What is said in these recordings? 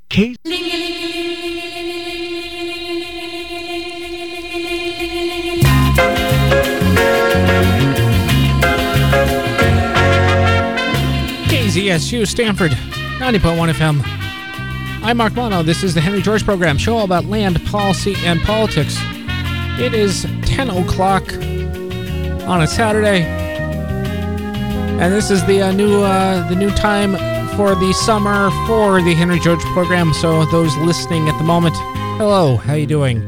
Case. KZSU Stanford, 90.1 FM. I'm Mark Mono. This is the Henry George Program, show all about land, policy, and politics. It is 10 o'clock on a Saturday, and this is the new time for the summer for the Henry George Program. So those listening at the moment, hello, how you doing?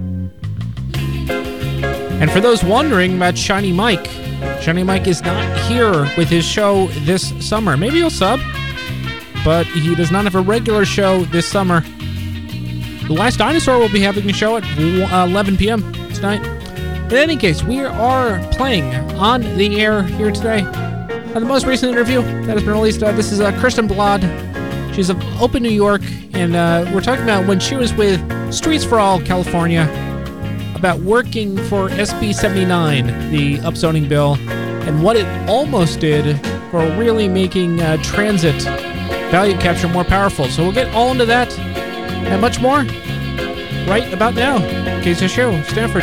And for those wondering about Shiny Mike is not here with his show this summer. Maybe he'll sub, but he does not have a regular show this summer. The Last Dinosaur will be having a show at 11 p.m. tonight. In any case, we are playing on the air here today. The most recent interview that has been released, this is Kirsten Blad. She's of Open New York, and we're talking about when she was with Streets for All California, about working for SB 79, the upzoning bill, and what it almost did for really making transit value capture more powerful. So we'll get all into that and much more right about now. KZSU Stanford.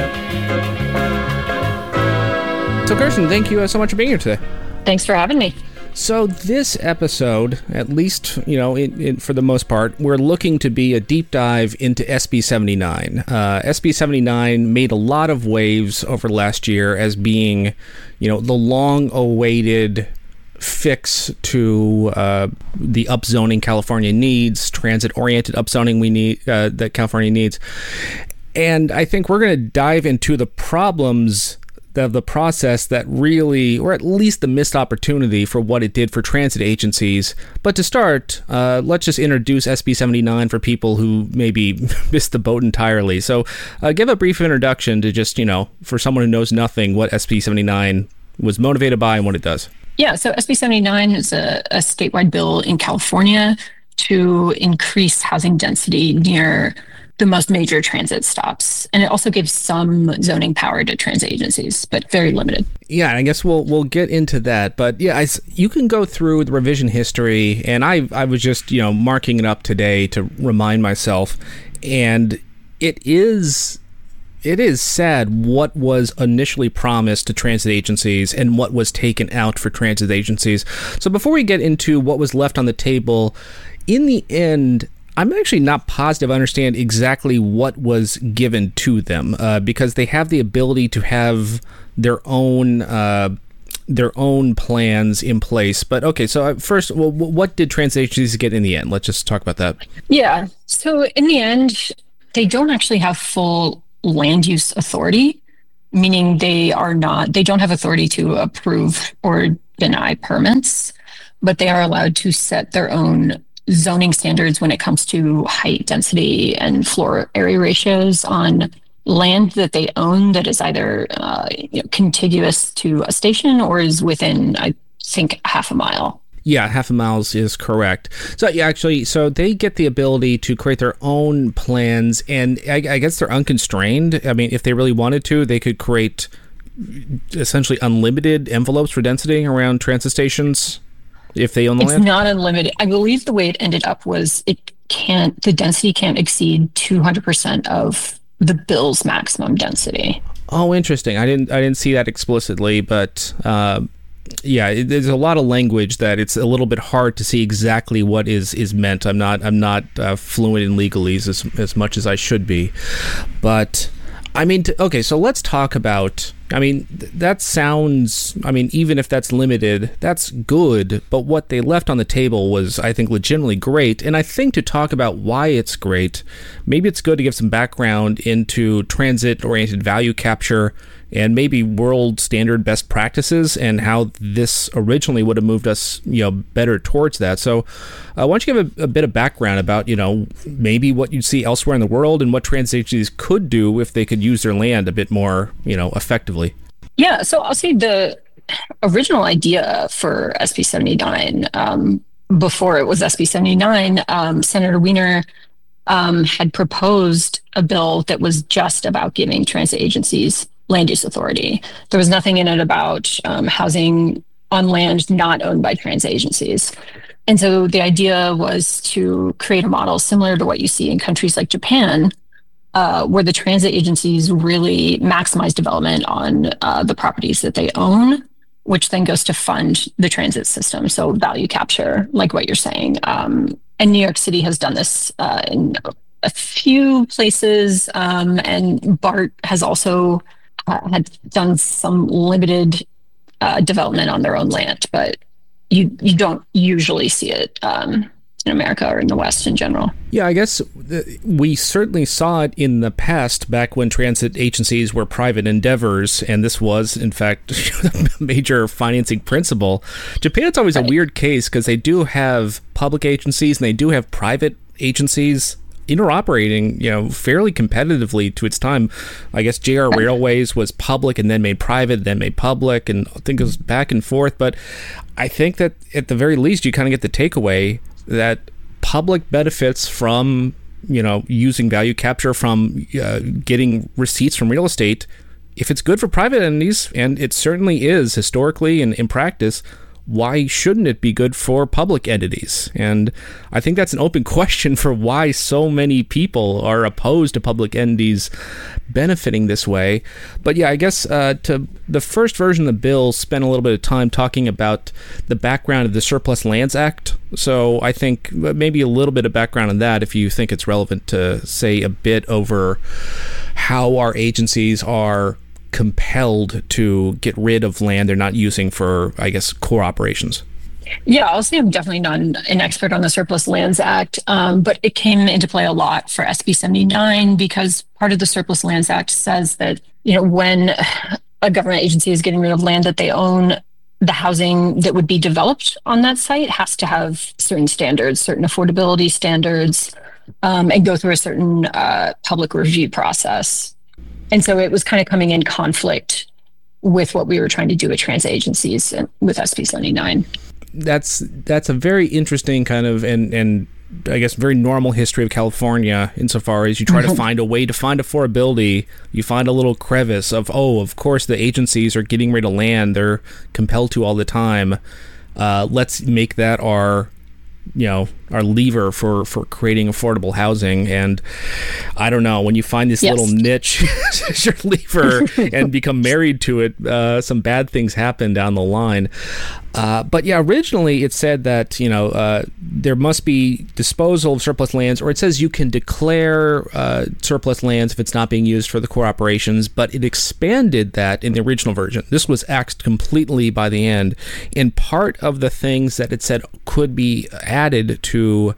So Kirsten, thank you so much for being here today. Thanks for having me. So this episode, at least, for the most part, we're looking to be a deep dive into SB 79. SB 79 made a lot of waves over last year as being, the long-awaited fix to the upzoning California needs, transit-oriented upzoning that California needs. And I think we're going to dive into the problems of the process that really, or at least the missed opportunity for what it did for transit agencies. But to start, let's just introduce SB 79 for people who maybe missed the boat entirely. So give a brief introduction to just, for someone who knows nothing, what SB 79 was motivated by and what it does. Yeah, so SB 79 is a statewide bill in California to increase housing density near the most major transit stops. And it also gives some zoning power to transit agencies, but very limited. Yeah, I guess we'll get into that. But yeah, you can go through the revision history, and I was just, marking it up today to remind myself. And it is sad what was initially promised to transit agencies and what was taken out for transit agencies. So before we get into what was left on the table, in the end, I'm actually not positive I understand exactly what was given to them, because they have the ability to have their own plans in place. But okay, so first, what did transit agencies get in the end? Let's just talk about that. Yeah, so in the end, they don't actually have full land use authority, meaning they don't have authority to approve or deny permits, but they are allowed to set their own zoning standards when it comes to height, density, and floor area ratios on land that they own that is either contiguous to a station or is within, I think, half a mile. Yeah, half a mile is correct. So yeah, actually, so they get the ability to create their own plans, and I guess they're unconstrained. I mean, if they really wanted to, they could create essentially unlimited envelopes for density around transit stations if they own the land. It's not unlimited. I believe the way it ended up was the density can't exceed 200% of the bill's maximum density. Oh, interesting. I didn't see that explicitly, but yeah, there's a lot of language that it's a little bit hard to see exactly what is meant. I'm not fluent in legalese as much as I should be, but I mean, okay, so let's talk about, that sounds, even if that's limited, that's good, but what they left on the table was, I think, legitimately great. And I think to talk about why it's great, maybe it's good to give some background into transit-oriented value capture and maybe world standard best practices and how this originally would have moved us, better towards that. So why don't you give a bit of background about, maybe what you'd see elsewhere in the world and what transit agencies could do if they could use their land a bit more, effectively. Yeah, so I'll say the original idea for SB 79, before it was SB 79, Senator Wiener had proposed a bill that was just about giving transit agencies land use authority. There was nothing in it about housing on land not owned by transit agencies. And so the idea was to create a model similar to what you see in countries like Japan, where the transit agencies really maximize development on the properties that they own, which then goes to fund the transit system. So value capture, like what you're saying. And New York City has done this in a few places, and BART has also had done some limited development on their own land, but you don't usually see it in America or in the West in general. Yeah, I guess we certainly saw it in the past, back when transit agencies were private endeavors, and this was, in fact, a major financing principle. Japan's always a weird case because they do have public agencies and they do have private agencies interoperating, fairly competitively to its time. I guess JR Railways was public and then made private, then made public, and I think it was back and forth. But I think that at the very least, you kind of get the takeaway that public benefits from, using value capture, from getting receipts from real estate. If it's good for private entities, and it certainly is historically and in practice, why shouldn't it be good for public entities? And I think that's an open question for why so many people are opposed to public entities benefiting this way. But yeah, I guess to the first version of the bill spent a little bit of time talking about the background of the Surplus Lands Act. So I think maybe a little bit of background on that, if you think it's relevant to say a bit over how our agencies are compelled to get rid of land they're not using for, I guess, core operations. Yeah, I'll say I'm definitely not an expert on the Surplus Lands Act, but it came into play a lot for SB 79 because part of the Surplus Lands Act says that, when a government agency is getting rid of land that they own, the housing that would be developed on that site has to have certain standards, certain affordability standards, and go through a certain public review process. And so it was kind of coming in conflict with what we were trying to do with transit agencies and with SB 79. That's a very interesting kind of and I guess very normal history of California, insofar as you try to find a way to find affordability. You find a little crevice of course the agencies are getting rid of land they're compelled to all the time. Let's make that our lever for creating affordable housing. And I don't know, when you find this little niche as your lever and become married to it, some bad things happen down the line. But yeah, originally it said that, there must be disposal of surplus lands, or it says you can declare surplus lands if it's not being used for the core operations, but it expanded that in the original version. This was axed completely by the end. And part of the things that it said could be added to,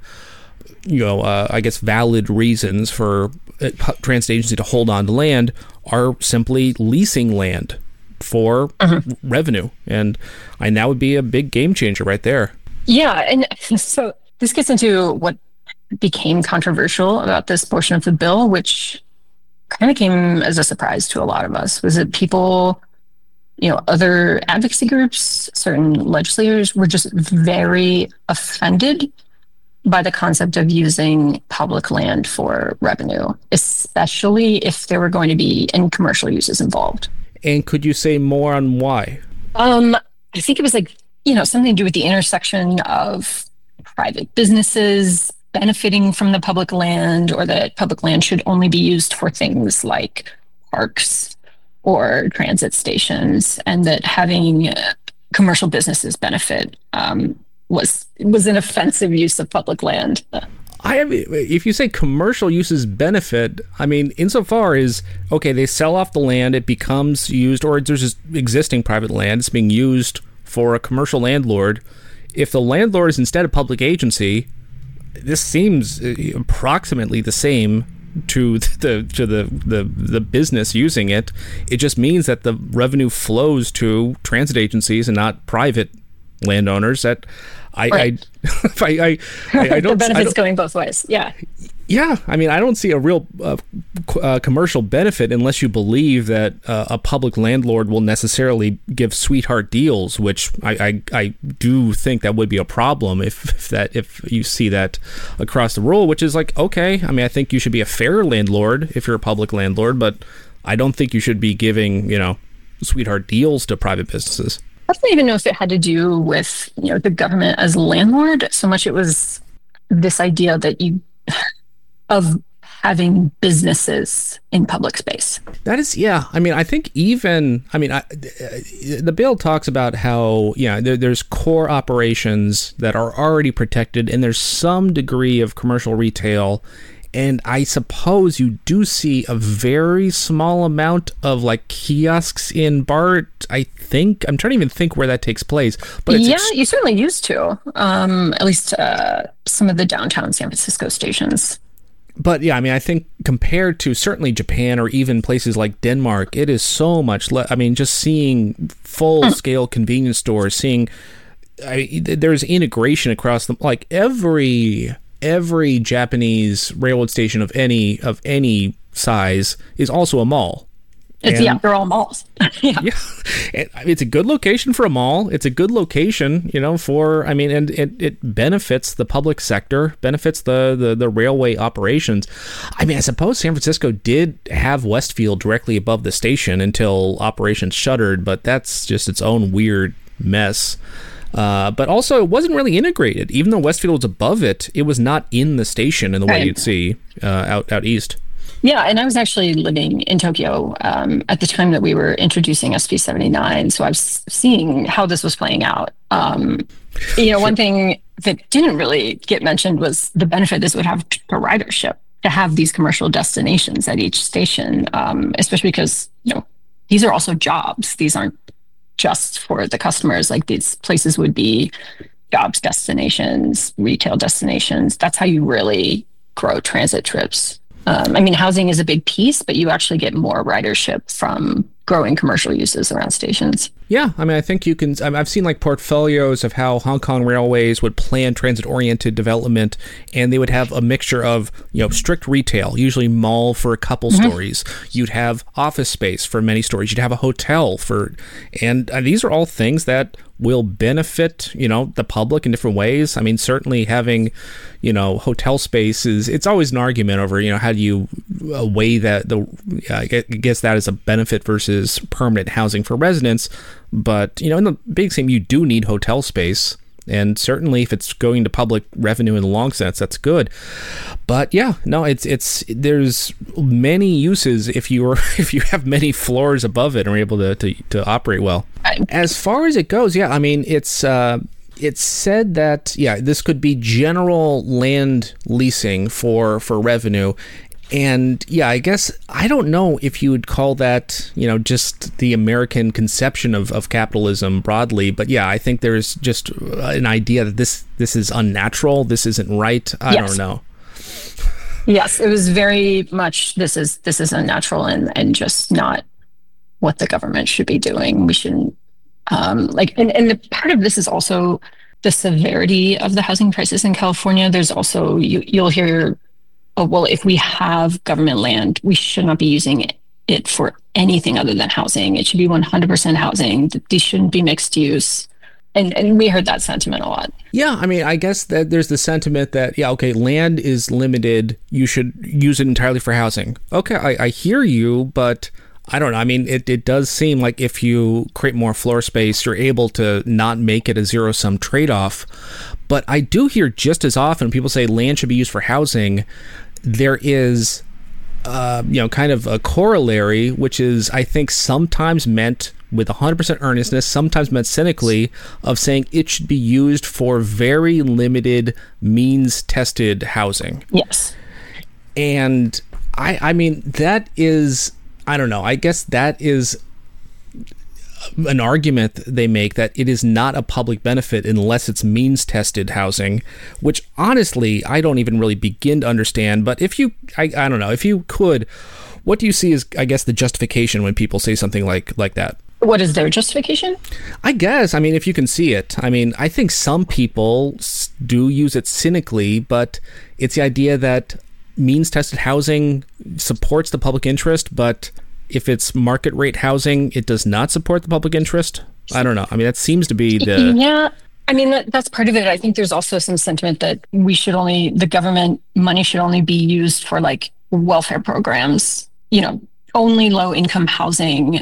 I guess, valid reasons for a transit agency to hold on to land are simply leasing land for revenue. And that would be a big game changer right there. Yeah. And so this gets into what became controversial about this portion of the bill, which kind of came as a surprise to a lot of us, was that people, other advocacy groups, certain legislators were just very offended by the concept of using public land for revenue, especially if there were going to be any commercial uses involved. And could you say more on why? I think it was something to do with the intersection of private businesses benefiting from the public land, or that public land should only be used for things like parks or transit stations, and that having commercial businesses benefit was an offensive use of public land. If you say commercial uses benefit, insofar as, they sell off the land, it becomes used, or there's just existing private land, it's being used for a commercial landlord. If the landlord is instead a public agency, this seems approximately the same to the business using it. It just means that the revenue flows to transit agencies and not private landowners. That I don't. The benefits going both ways. Yeah. Yeah, I don't see a real commercial benefit unless you believe that a public landlord will necessarily give sweetheart deals, which I do think that would be a problem if you see that across the rule, which is like, okay, I think you should be a fair landlord if you're a public landlord, but I don't think you should be giving, sweetheart deals to private businesses. I don't even know if it had to do with, the government as landlord so much. It was this idea that of having businesses in public space. That is, yeah. I mean, I think the bill talks about how, there's core operations that are already protected, and there's some degree of commercial retail. And I suppose you do see a very small amount of like kiosks in BART. I think I'm trying to even think where that takes place. But you certainly used to, at least some of the downtown San Francisco stations. But yeah, I mean, I think compared to certainly Japan or even places like Denmark, it is so much less. I mean, just seeing full-scale convenience stores, there's integration across them. Like every Japanese railroad station of any size is also a mall. They're all malls. Yeah. It's a good location for a mall. It's a good location, and it benefits the public sector, benefits the railway operations. I mean, I suppose San Francisco did have Westfield directly above the station until operations shuttered, but that's just its own weird mess. But also, it wasn't really integrated. Even though Westfield was above it, it was not in the station in the way you'd see out east. Yeah, and I was actually living in Tokyo at the time that we were introducing SB 79, so I was seeing how this was playing out. One thing that didn't really get mentioned was the benefit this would have to ridership, to have these commercial destinations at each station, especially because, these are also jobs. These aren't just for the customers. Like, these places would be jobs destinations, retail destinations. That's how you really grow transit trips. Housing is a big piece, but you actually get more ridership from growing commercial uses around stations. Yeah, I mean, I think you can. I've seen like portfolios of how Hong Kong Railways would plan transit-oriented development, and they would have a mixture of, strict retail, usually mall for a couple stories. You'd have office space for many stories. You'd have a hotel and these are all things that will benefit, the public in different ways. I mean, certainly having, hotel space it's always an argument over, how do you weigh that, I guess that is a benefit versus permanent housing for residents. But, in the big scheme, you do need hotel space. And certainly if it's going to public revenue in the long sense, that's good. But yeah, no, there's many uses if you have many floors above it and are able to operate well. As far as it goes, yeah, I mean, it's said that, this could be general land leasing for revenue. And yeah, I guess I don't know if you would call that, just the American conception of capitalism broadly. But yeah, I think there's just an idea that this is unnatural. This isn't right. I don't know. Yes, it was very much this is unnatural and just not what the government should be doing. We shouldn't and the part of this is also the severity of the housing crisis in California. There's also you'll hear, oh, well, if we have government land, we should not be using it for anything other than housing. It should be 100% housing. These shouldn't be mixed use. And we heard that sentiment a lot. Yeah, I mean, I guess that there's the sentiment that, land is limited. You should use it entirely for housing. Okay, I hear you, but I don't know. I mean, it does seem like if you create more floor space, you're able to not make it a zero-sum trade-off. But I do hear just as often people say land should be used for housing. There is, kind of a corollary, which is, I think, sometimes meant with 100% earnestness, sometimes meant cynically, of saying it should be used for very limited means-tested housing. Yes. And I mean, that is, I don't know, I guess that is an argument they make that it is not a public benefit unless it's means-tested housing, which honestly I don't even really begin to understand. But if you, I don't know, if you could, what do you see as, I guess, the justification when people say something like that? What is their justification? I guess, I mean, if you can see it. I mean, I think some people do use it cynically, but it's the idea that means-tested housing supports the public interest, but if it's market rate housing, it does not support the public interest. I don't know. I mean, that seems to be the... Yeah. I mean, that's part of it. I think there's also some sentiment that the government money should only be used for like welfare programs, only low income housing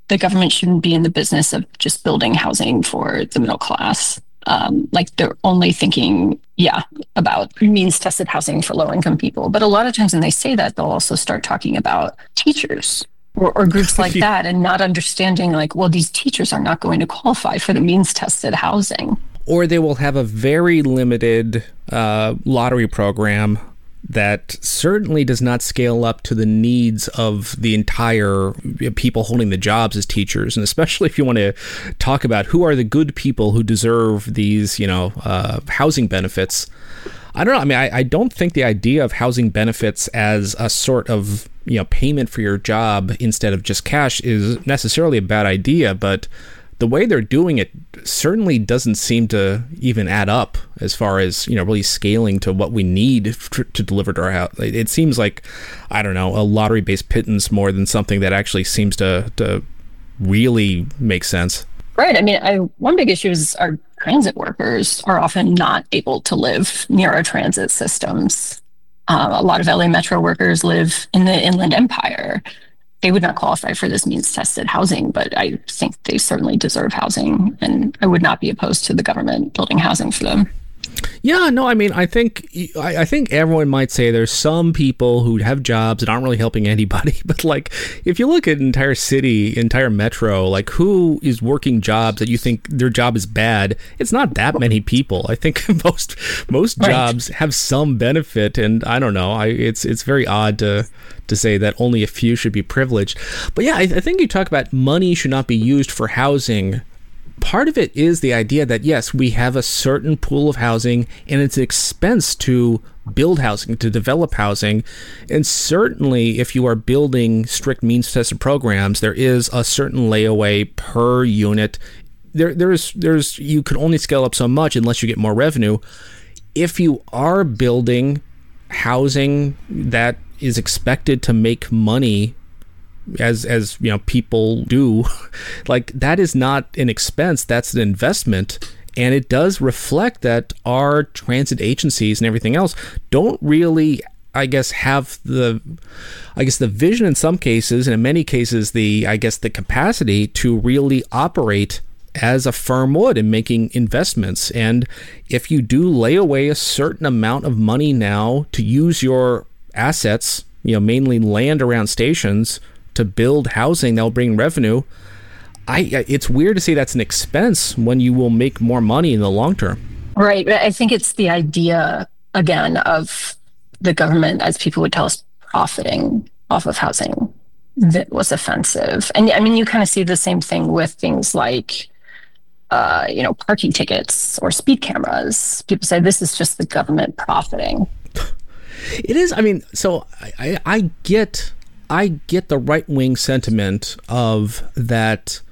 the government shouldn't be in the business of just building housing for the middle class. Like they're only thinking, about means tested housing for low income people. But a lot of times when they say that, they'll also start talking about teachers or groups like that, and not understanding like, well, these teachers are not going to qualify for the means tested housing. Or they will have a very limited lottery program that certainly does not scale up to the needs of the entire people holding the jobs as teachers. And especially if you want to talk about who are the good people who deserve these, housing benefits. I don't know. I mean, I don't think the idea of housing benefits as a sort of, payment for your job instead of just cash is necessarily a bad idea, but the way they're doing it certainly doesn't seem to even add up as far as, really scaling to what we need to deliver to our house. It seems like, I don't know, a lottery-based pittance more than something that actually seems to really make sense. Right. I mean, one big issue is our transit workers are often not able to live near our transit systems. A lot of LA Metro workers live in the Inland Empire. They would not qualify for this means tested housing, but I think they certainly deserve housing, and I would not be opposed to the government building housing for them. Yeah, no, I mean, I think everyone might say there's some people who have jobs that aren't really helping anybody, but like if you look at entire city, entire metro, like who is working jobs that you think their job is bad, it's not that many people. I think most jobs have some benefit, and I don't know, it's very odd to say that only a few should be privileged. But yeah, I think you talk about money should not be used for housing. Part of it is the idea that, yes, we have a certain pool of housing and it's an expense to build housing, to develop housing. And certainly if you are building strict means tested programs, there is a certain layaway per unit. There's you could only scale up so much unless you get more revenue. If you are building housing that is expected to make money, as people do, like that is not an expense, that's an investment. And it does reflect that our transit agencies and everything else don't really, have the vision in some cases, and in many cases the capacity to really operate as a firm would in making investments. And if you do lay away a certain amount of money now to use your assets, mainly land around stations, to build housing that will bring revenue, it's weird to say that's an expense when you will make more money in the long term. Right. I think it's the idea, again, of the government, as people would tell us, profiting off of housing that was offensive. And I mean, you kind of see the same thing with things like, parking tickets or speed cameras. People say this is just the government profiting. It is. I mean, so I get the right-wing sentiment of that,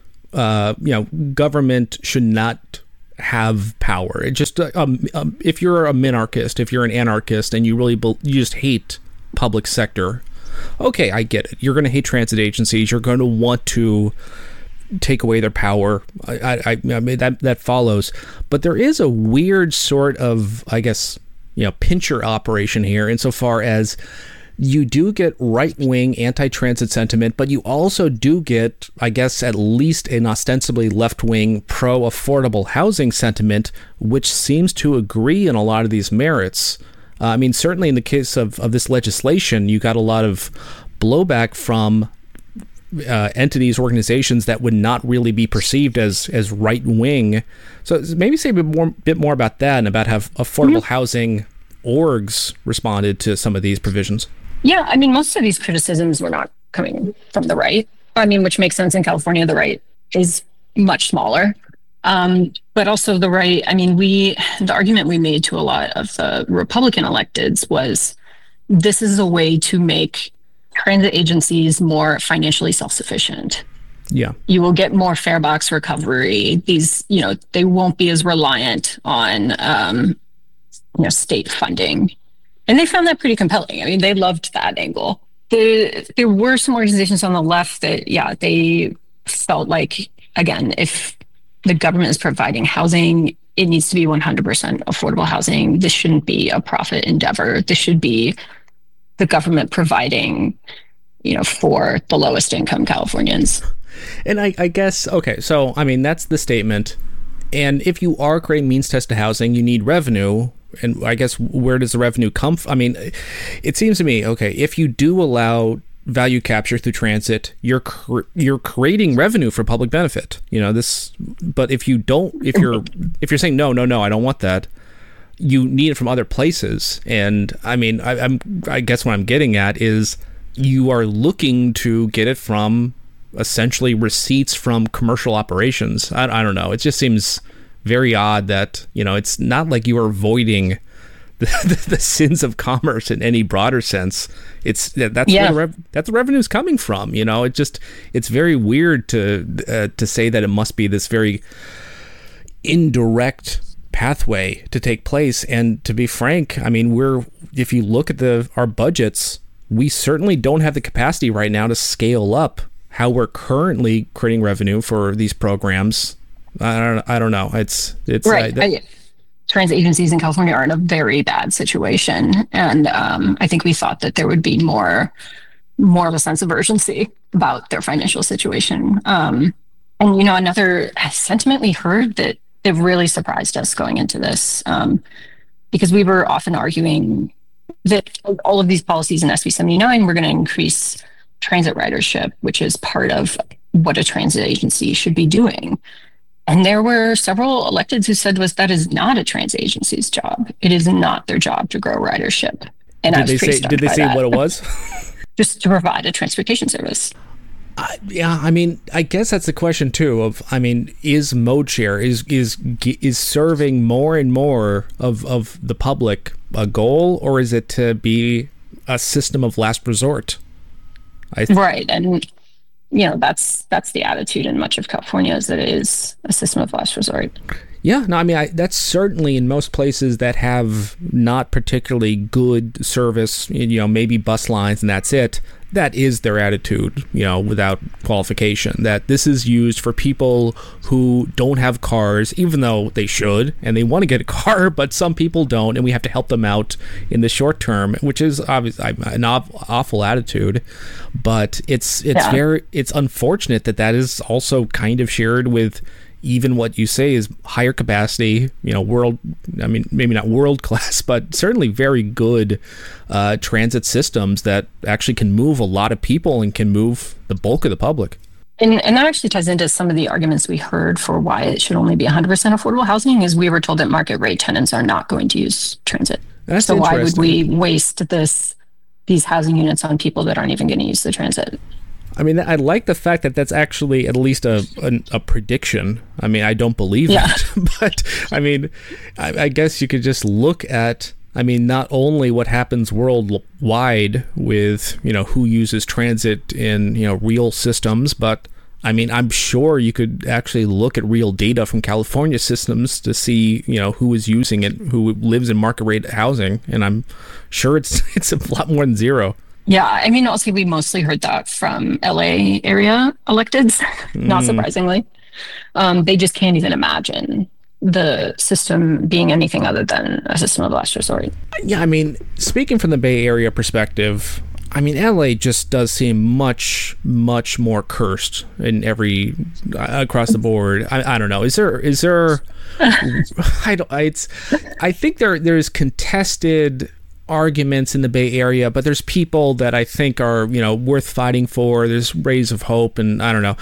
government should not have power. It just, if you're a minarchist, if you're an anarchist, and you just hate public sector, okay, I get it. You're going to hate transit agencies. You're going to want to take away their power. I mean, that follows. But there is a weird sort of, pincher operation here, insofar as you do get right-wing anti-transit sentiment, but you also do get, at least an ostensibly left-wing pro-affordable housing sentiment, which seems to agree on a lot of these merits. I mean, certainly in the case of this legislation, you got a lot of blowback from entities, organizations that would not really be perceived as right-wing. So maybe say a bit more about that and about how affordable housing orgs responded to some of these provisions. Yeah, I mean, most of these criticisms were not coming from the right. I mean, which makes sense. In California, the right is much smaller. But also the right, I mean, the argument we made to a lot of the Republican electeds was this is a way to make transit agencies more financially self-sufficient. Yeah. You will get more fare box recovery. These, they won't be as reliant on, state funding. And they found that pretty compelling. I mean, they loved that angle. There were some organizations on the left that, they felt like, again, if the government is providing housing, it needs to be 100% affordable housing. This shouldn't be a profit endeavor. This should be the government providing, for the lowest income Californians. And I guess, okay, so, I mean, that's the statement. And if you are creating means-tested housing, you need revenue. And I guess where does the revenue come from? I mean, it seems to me, okay, if you do allow value capture through transit, you're creating revenue for public benefit. But if you don't, if you're saying no, I don't want that, you need it from other places. And I mean, I guess what I'm getting at is you are looking to get it from essentially receipts from commercial operations. I don't know. It just seems very odd that, it's not like you are avoiding the sins of commerce in any broader sense. That's where the revenue is coming from. It's very weird to say that it must be this very indirect pathway to take place. And to be frank, I mean, if you look at our budgets, we certainly don't have the capacity right now to scale up how we're currently creating revenue for these programs. I don't know. It's right. Transit agencies in California are in a very bad situation, and I think we thought that there would be more of a sense of urgency about their financial situation. And another sentiment we heard that it really surprised us going into this, because we were often arguing that all of these policies in SB 79 were going to increase transit ridership, which is part of what a transit agency should be doing. And there were several electeds who said that is not a transit agency's job. It is not their job to grow ridership. And did they say what it was? Just to provide a transportation service. Yeah, I mean, I guess that's the question too. Is mode share is serving more and more of the public a goal, or is it to be a system of last resort? Right, and that's the attitude in much of California, is that it is a system of last resort. Yeah, no, I mean, that's certainly in most places that have not particularly good service, maybe bus lines and that's it. That is their attitude, without qualification, that this is used for people who don't have cars, even though they should, and they want to get a car, but some people don't, and we have to help them out in the short term, which is obviously an awful attitude. But it's unfortunate that is also kind of shared with even what you say is higher capacity, maybe not world class, but certainly very good transit systems that actually can move a lot of people and can move the bulk of the public. And that actually ties into some of the arguments we heard for why it should only be 100% affordable housing, is we were told that market rate tenants are not going to use transit. So why would we waste these housing units on people that aren't even going to use the transit? I mean, I like the fact that that's actually at least a prediction. I mean, I don't believe it, but I mean, I guess you could just look at, not only what happens worldwide with, who uses transit in, real systems, but I'm sure you could actually look at real data from California systems to see, who is using it, who lives in market rate housing. And I'm sure it's a lot more than zero. Yeah, also we mostly heard that from LA area electeds, not surprisingly. They just can't even imagine the system being anything other than a system of last resort. Yeah, speaking from the Bay Area perspective, LA just does seem much, much more cursed in across the board. I don't know. Is there? I think there's contested arguments in the Bay Area, but there's people that I think are, worth fighting for. There's rays of hope, and I don't know.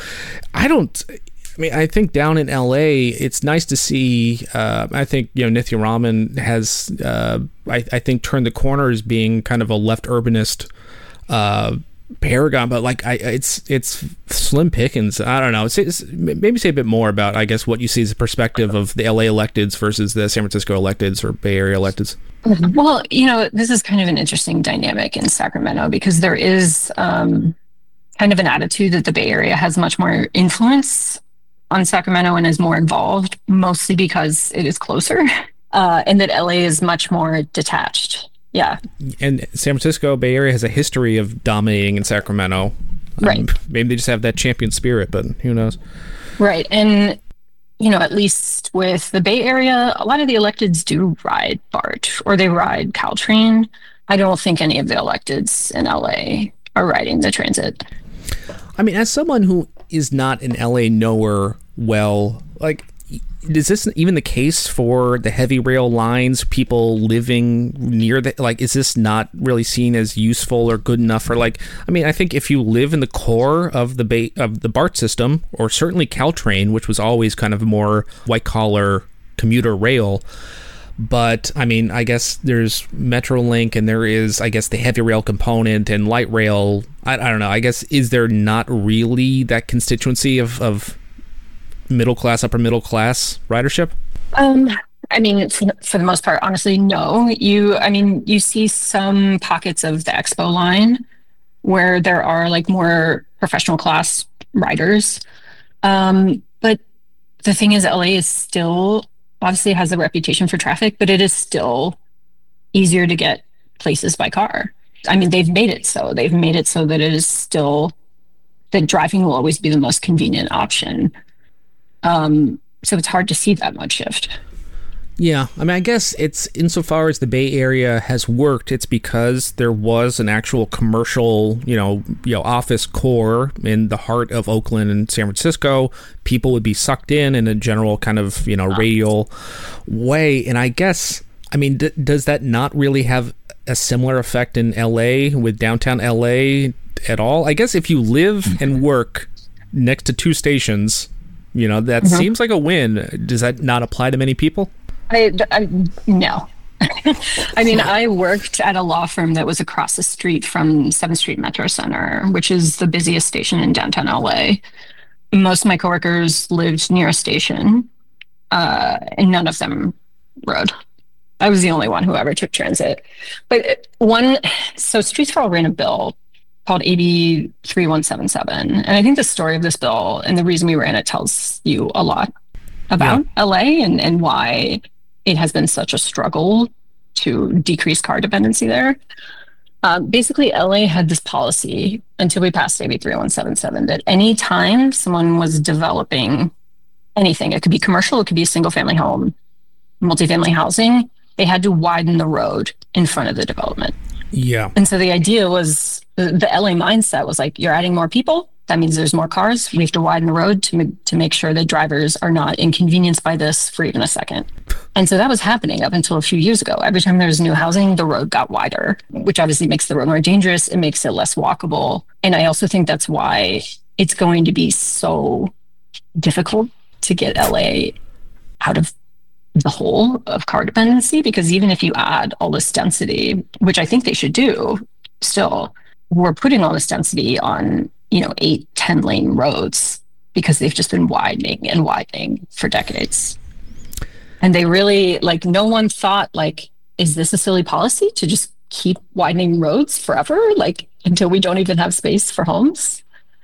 I think down in LA, it's nice to see. I think Nithya Raman has, I think, turned the corner as being kind of a left urbanist paragon, but it's slim pickings. I don't know. Maybe say a bit more about, I guess, what you see as a perspective of the LA electeds versus the San Francisco electeds or Bay Area electeds. Well, this is kind of an interesting dynamic in Sacramento, because there is kind of an attitude that the Bay Area has much more influence on Sacramento and is more involved, mostly because it is closer, and that LA is much more detached. Yeah. And San Francisco Bay Area has a history of dominating in Sacramento. Right. Maybe they just have that champion spirit, but who knows? Right. And, at least with the Bay Area, a lot of the electeds do ride BART or they ride Caltrain. I don't think any of the electeds in LA are riding the transit. As someone who is not an LA knower well, like, is this even the case for the heavy rail lines, people living near the, like, is this not really seen as useful or good enough for, like, I mean, I think if you live in the core of the BART system, or certainly Caltrain, which was always kind of more white collar commuter rail, but I mean, I guess there's Metrolink and there is, I guess, the heavy rail component and light rail. I don't know. I guess, is there not really that constituency of middle class, upper middle class ridership? I mean, for the most part, honestly, no. You see some pockets of the Expo line where there are like more professional class riders. But the thing is, LA is still, obviously has a reputation for traffic, but it is still easier to get places by car. I mean, they've made it so that it is still, that driving will always be the most convenient option. So it's hard to see that much shift. Yeah, I mean, I guess it's, insofar as the Bay Area has worked, it's because there was an actual commercial, office core in the heart of Oakland and San Francisco. People would be sucked in a general kind of, radial way. And I guess, I mean, does that not really have a similar effect in LA, with downtown LA at all? I guess if you live and work next to two stations, that seems like a win. Does that not apply to many people? No. I mean, I worked at a law firm that was across the street from 7th Street Metro Center, which is the busiest station in downtown LA. Most of my coworkers lived near a station, and none of them rode. I was the only one who ever took transit. But so Streets for All ran a bill called AB 3177. And I think the story of this bill and the reason we ran it tells you a lot about LA and why it has been such a struggle to decrease car dependency there. Basically, LA had this policy until we passed AB 3177 that any time someone was developing anything, it could be commercial, it could be a single family home, multifamily housing, they had to widen the road in front of the development. Yeah. And so the idea was, the LA mindset was like, you're adding more people, that means there's more cars. We have to widen the road to make sure that drivers are not inconvenienced by this for even a second. And so that was happening up until a few years ago. Every time there was new housing, the road got wider, which obviously makes the road more dangerous. It makes it less walkable. And I also think that's why it's going to be so difficult to get LA out of the hole of car dependency, because even if you add all this density, which I think they should do, still, we're putting all this density on 8-10 lane roads because they've just been widening and widening for decades. And they really, no one thought, is this a silly policy to just keep widening roads forever, until we don't even have space for homes?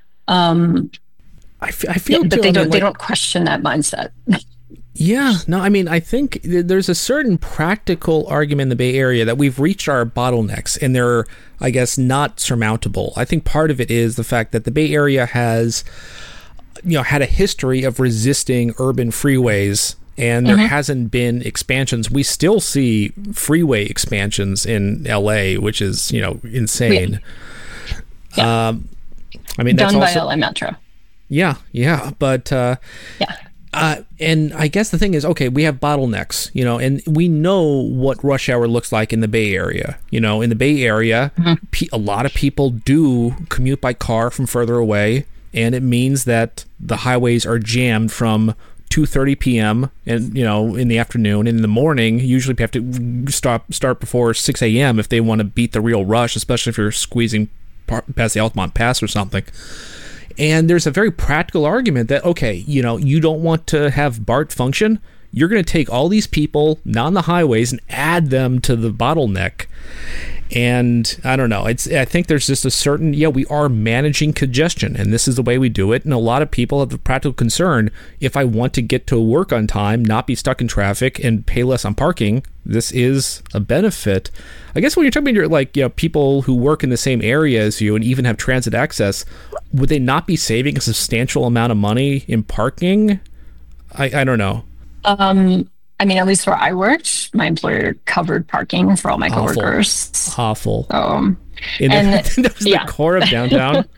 I feel, but they don't question that mindset. Yeah, no, I mean, I think there's a certain practical argument in the Bay Area that we've reached our bottlenecks, and they're, I guess, not surmountable. I think part of it is the fact that the Bay Area has, had a history of resisting urban freeways, and there hasn't been expansions. We still see freeway expansions in LA, which is, insane. Yeah. I mean, that's done by also, LA Metro. Yeah, but and I guess the thing is, okay, we have bottlenecks, and we know what rush hour looks like in the Bay Area. In the Bay Area, a lot of people do commute by car from further away, and it means that the highways are jammed from 2:30 p.m. and in the afternoon. In the morning, usually you have to start before 6 a.m. if they want to beat the real rush, especially if you're squeezing past the Altamont Pass or something. And there's a very practical argument that, okay, you don't want to have BART function. You're going to take all these people not on the highways and add them to the bottleneck. And I don't know. I think there's just a certain, we are managing congestion, and this is the way we do it. And a lot of people have the practical concern, if I want to get to work on time, not be stuck in traffic, and pay less on parking, this is a benefit. I guess when you're talking about people who work in the same area as you and even have transit access, would they not be saving a substantial amount of money in parking? I don't know. I mean, at least where I worked, my employer covered parking for all my coworkers. Awful. That was the core of downtown.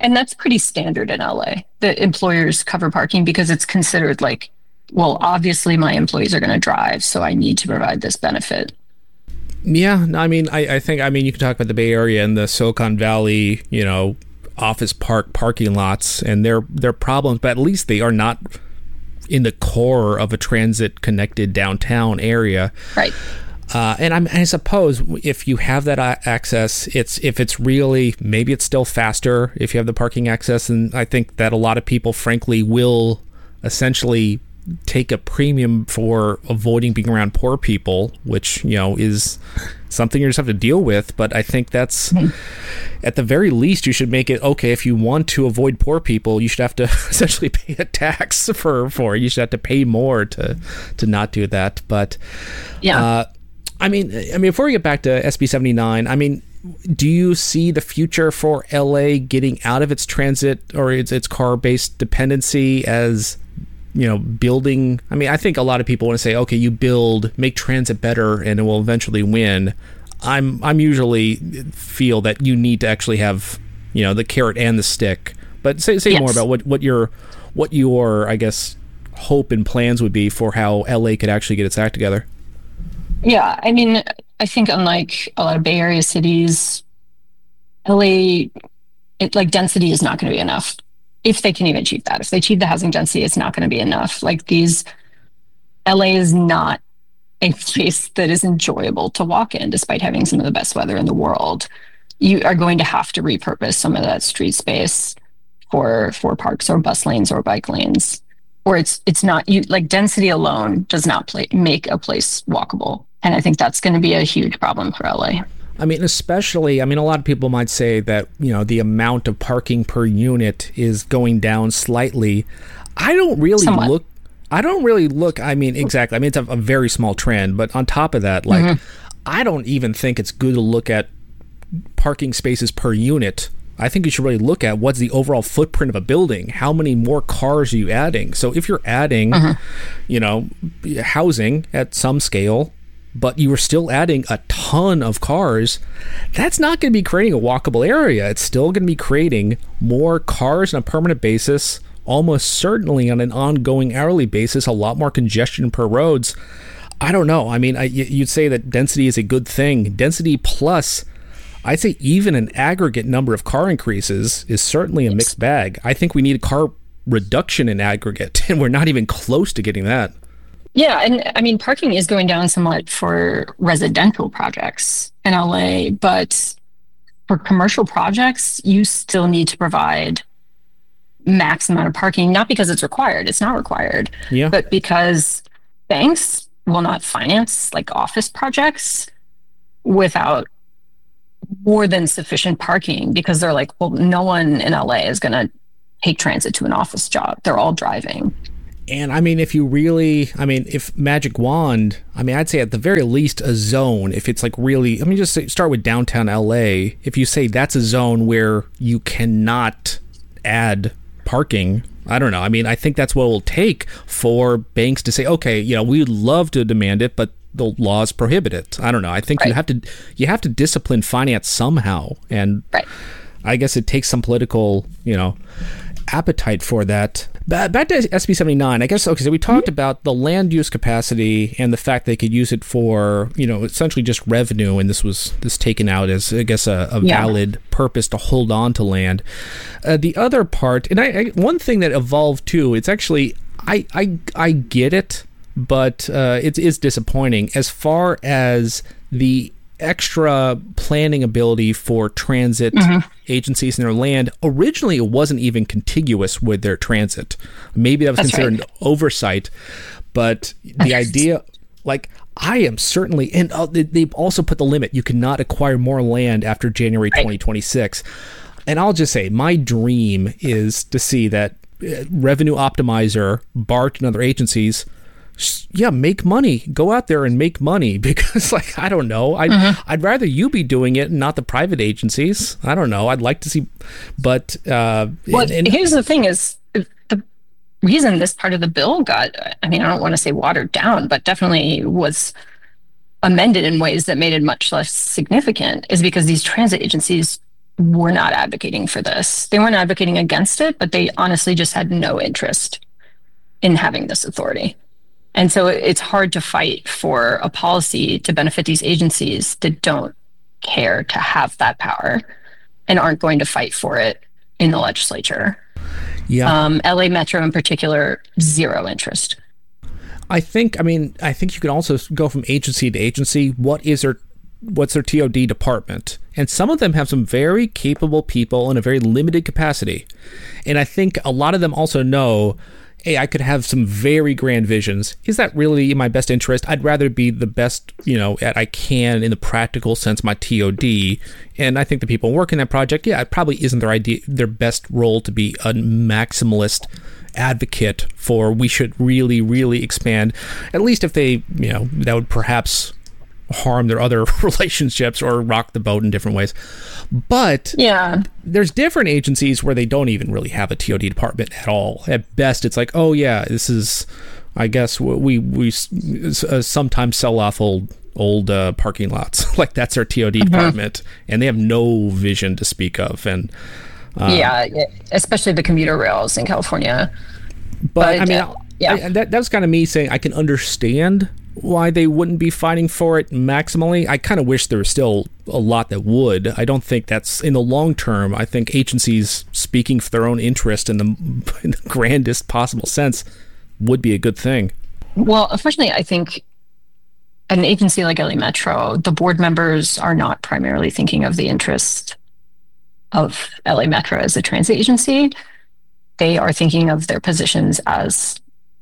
And that's pretty standard in LA. The employers cover parking because it's considered like, well, obviously my employees are going to drive, so I need to provide this benefit. Yeah, no, I mean, I think, I mean, you can talk about the Bay Area and the Silicon Valley, office parking lots and their problems, but at least they are not in the core of a transit connected downtown area. Right. And I suppose if you have that access, if it's really, maybe it's still faster if you have the parking access. And I think that a lot of people, frankly, will essentially take a premium for avoiding being around poor people, which, is something you just have to deal with. But I think that's, at the very least, you should make it okay. If you want to avoid poor people, you should have to essentially pay a tax for it. You should have to pay more to not do that. But yeah. I mean, before we get back to SB 79, I mean, do you see the future for LA getting out of its transit or its car-based dependency as, building? I mean, I think a lot of people want to say, okay, make transit better and it will eventually win. I'm usually feel that you need to actually have, the carrot and the stick. But say yes. More about what your I guess hope and plans would be for how LA could actually get its act together. Yeah, I mean, I think unlike a lot of Bay Area cities, LA, density is not going to be enough. If they can even achieve that. If they achieve the housing density, it's not going to be enough. LA is not a place that is enjoyable to walk in, despite having some of the best weather in the world. You are going to have to repurpose some of that street space for parks or bus lanes or bike lanes. Or it's not, density alone does not make a place walkable. And I think that's going to be a huge problem for LA. I mean, especially, a lot of people might say that, the amount of parking per unit is going down slightly. I don't really look, exactly. I mean, it's a very small trend, but on top of that, I don't even think it's good to look at parking spaces per unit. I think you should really look at what's the overall footprint of a building. How many more cars are you adding? So if you're adding, housing at some scale, but you are still adding a ton of cars, that's not going to be creating a walkable area. It's still going to be creating more cars on a permanent basis, almost certainly on an ongoing hourly basis, a lot more congestion per roads. I don't know. I mean, you'd say that density is a good thing. Density plus, I'd say even an aggregate number of car increases is certainly a mixed bag. I think we need a car reduction in aggregate, and we're not even close to getting that. Yeah, and I mean, parking is going down somewhat for residential projects in LA, but for commercial projects, you still need to provide max amount of parking, not because it's required, it's not required, but because banks will not finance office projects without more than sufficient parking, because they're like, well, no one in LA is going to take transit to an office job. They're all driving. And I mean, if magic wand, I'd say at the very least a zone, if it's really, just start with downtown LA. If you say that's a zone where you cannot add parking, I don't know. I think that's what it will take for banks to say, okay, we'd love to demand it, but the laws prohibit it. I don't know. I think you have to discipline finance somehow. And I guess it takes some political, appetite for that. Back to SB 79, I guess, okay, so we talked about the land use capacity and the fact they could use it for, essentially just revenue, and this taken out as, I guess, a valid purpose to hold on to land. The other part, and one thing that evolved too, it's actually, I get it, but it is disappointing as far as the extra planning ability for transit agencies in their land. Originally, it wasn't even contiguous with their transit. Maybe that was considered an oversight, but the idea, I am certainly, and they've also put the limit. You cannot acquire more land after January 2026. And I'll just say, my dream is to see that Revenue Optimizer, BART, and other agencies make money. Go out there and make money, because I don't know. I'd rather you be doing it and not the private agencies. I don't know. I'd like to see, but here's the thing is, the reason this part of the bill got, I don't want to say watered down, but definitely was amended in ways that made it much less significant, is because these transit agencies were not advocating for this. They weren't advocating against it, but they honestly just had no interest in having this authority. And so it's hard to fight for a policy to benefit these agencies that don't care to have that power and aren't going to fight for it in the legislature. Yeah. LA Metro in particular, zero interest. I think you can also go from agency to agency. What's their TOD department? And some of them have some very capable people in a very limited capacity. And I think a lot of them also know, hey, I could have some very grand visions. Is that really in my best interest? I'd rather be the best, I can in the practical sense, my TOD. And I think the people working that project, it probably isn't their best role to be a maximalist advocate for we should really, really expand. At least if they, that would perhaps harm their other relationships or rock the boat in different ways. But there's different agencies where they don't even really have a TOD department at all. At best, it's like, oh yeah, this is, I guess we sometimes sell off old parking lots. Like that's our TOD department, and they have no vision to speak of. And especially the commuter rails in California. But that was kind of me saying I can understand why they wouldn't be fighting for it maximally. I kind of wish there was still a lot that would. I don't think that's in the long term. I think agencies speaking for their own interest in the grandest possible sense would be a good thing. Well, unfortunately, I think at an agency like LA Metro, the board members are not primarily thinking of the interest of LA Metro as a transit agency. They are thinking of their positions as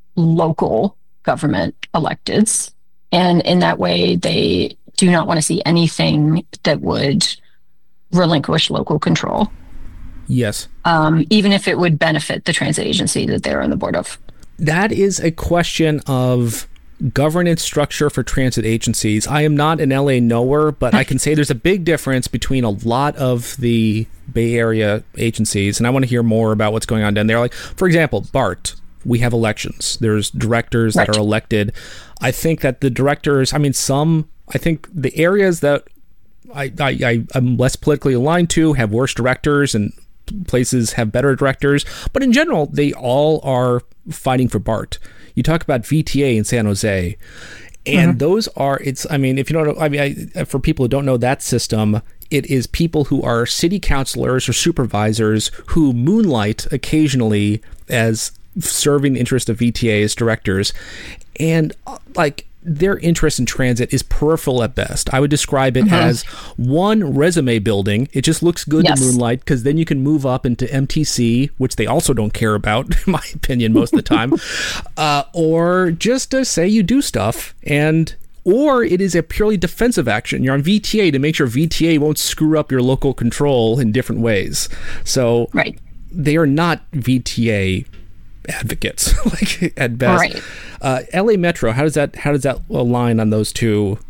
local government electeds. And in that way, they do not want to see anything that would relinquish local control. Yes. Even if it would benefit the transit agency that they're on the board of. That is a question of governance structure for transit agencies. I am not an LA knower, but I can say there's a big difference between a lot of the Bay Area agencies, and I want to hear more about what's going on down there. Like, for example, BART, we have elections. There's directors that are elected. I think that the directors, I think the areas that I'm less politically aligned to have worse directors and places have better directors, but in general, they all are fighting for BART. You talk about VTA in San Jose, and those are, if you don't know, for people who don't know that system, it is people who are city councilors or supervisors who moonlight occasionally as serving the interest of VTA as directors. And their interest in transit is peripheral at best. I would describe it as one resume building. It just looks good to moonlight because then you can move up into MTC, which they also don't care about, in my opinion, most of the time. Or just to say you do stuff, or it is a purely defensive action. You're on VTA to make sure VTA won't screw up your local control in different ways. So they are not VTA advocates, at best. LA Metro, how does that align on those two